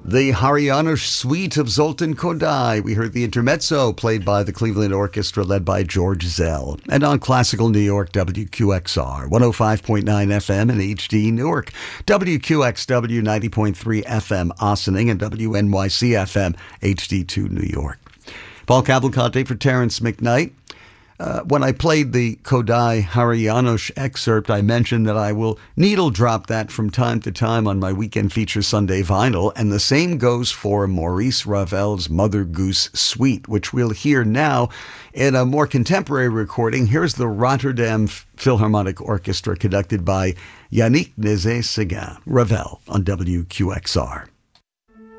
The Harianush Suite of Zoltan Kodály. We heard the intermezzo played by the Cleveland Orchestra led by George Zell. And on Classical New York, WQXR, 105.9 FM in HD Newark, WQXW 90.3 FM Ossining, and WNYC FM HD2 New York. Paul Cavalcante for Terrence McKnight. When I played the Kodály Harianush excerpt, I mentioned that I will needle drop that from time to time on my Weekend Feature Sunday vinyl, and the same goes for Maurice Ravel's Mother Goose Suite, which we'll hear now in a more contemporary recording. Here's the Rotterdam Philharmonic Orchestra conducted by Yannick Nézet-Séguin. Ravel on WQXR.